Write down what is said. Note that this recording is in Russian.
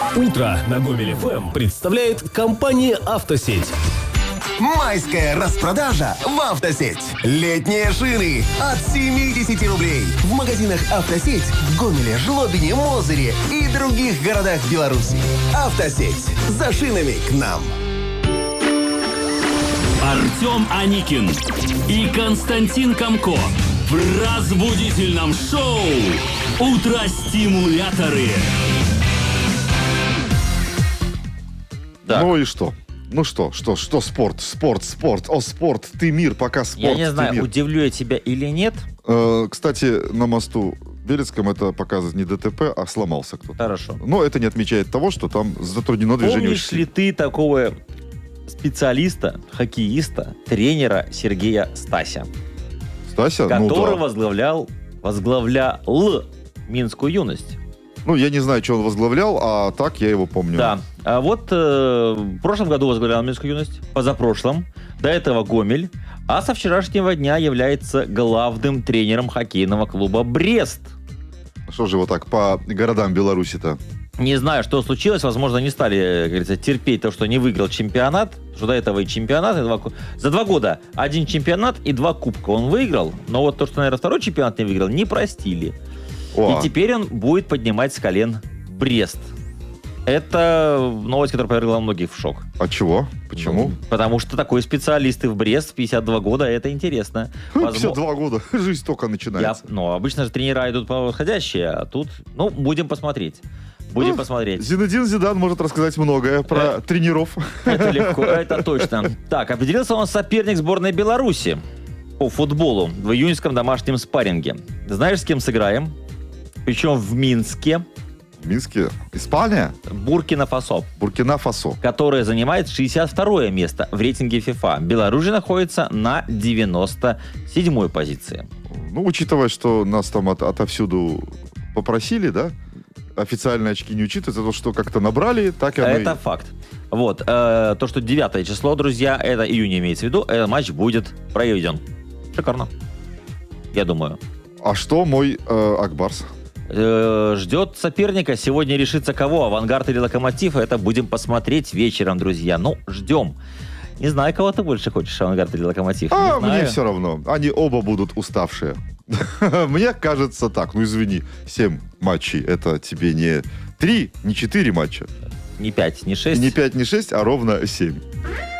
Утро на Гомель ФМ представляет компания «Автосеть». Майская распродажа в «Автосеть». Летние шины от 70 рублей. В магазинах «Автосеть» в Гомеле, Жлобине, Мозыре и других городах Беларуси. «Автосеть». За шинами к нам. Артем Аникин и Константин Комко в разбудительном шоу «Утро-стимуляторы». Да. Ну и что? Ну что, спорт, о, спорт, ты мир, пока спорт, Я не ты знаю, мир. удивлю я тебя или нет. Кстати, на мосту Белецком это показывает не ДТП, а сломался кто-то. Хорошо. Но это не отмечает того, что там затруднено движение. Помнишь ли ты такого специалиста, хоккеиста, тренера Сергея Стася? Стася? Который Ну да. возглавлял Минскую юность. Ну, я не знаю, что он возглавлял, а так я его помню. Да. А вот в прошлом году возглавлял Минскую юность, позапрошлом, до этого Гомель, а со вчерашнего дня является главным тренером хоккейного клуба «Брест». Что же его так по городам Беларуси-то? Не знаю, что случилось. Возможно, не стали, как говорится, терпеть то, что не выиграл чемпионат. Что до этого и чемпионат, за 2 года 1 чемпионат и 2 кубка он выиграл. Но вот то, что, наверное, 2-й чемпионат не выиграл, не простили. О. И теперь он будет поднимать с колен Брест. Это новость, которая повергла многих в шок. А чего? Почему? Ну, потому что такой специалист и в Брест в 52 года, это интересно. 52 года, жизнь только начинается. Обычно же тренера идут по восходящей, а тут, будем посмотреть. Будем посмотреть. Зинедин Зидан может рассказать многое про тренеров. Это легко, это точно. Так, определился он соперник сборной Беларуси по футболу в июньском домашнем спарринге. Знаешь, с кем сыграем? Причем в Минске. В Минске? Испания? Буркина-Фасо. Буркина-Фасо. Которая занимает 62-е место в рейтинге FIFA. Беларусь же находится на 97-й позиции. Ну, учитывая, что нас там отовсюду попросили, да? Официальные очки не учитываются, то, что как-то набрали, так и оно Это факт. Вот. То, что 9 число, друзья, это июня имеется в виду, этот матч будет проведен. Шикарно. Я думаю. А что мой Акбарс? Ждет соперника. Сегодня решится кого? Авангард или Локомотив? Это будем посмотреть вечером, друзья. Ждем. Не знаю, кого ты больше хочешь, Авангард или Локомотив. Мне все равно. Они оба будут уставшие. Мне кажется так. Ну, извини. 7 матчей. Это тебе не 3, не 4 матча. Не 5, не 6. Не 5, не 6, а ровно 7.